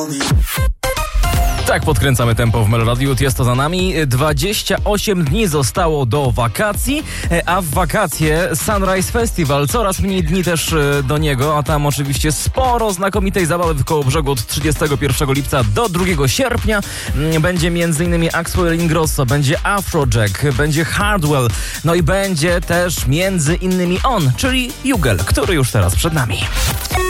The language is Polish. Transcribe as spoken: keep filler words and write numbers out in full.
Tak podkręcamy tempo w Meloradiu, jest to za nami. dwadzieścia osiem dni zostało do wakacji, a w wakacje Sunrise Festival. Coraz mniej dni też do niego, a tam oczywiście sporo znakomitej zabawy w Kołobrzegu od trzydziestego pierwszego lipca do drugiego sierpnia. Będzie m.in. Axwell Ingrosso, będzie Afrojack, będzie Hardwell, no i będzie też między innymi on, czyli Jugel, który już teraz przed nami.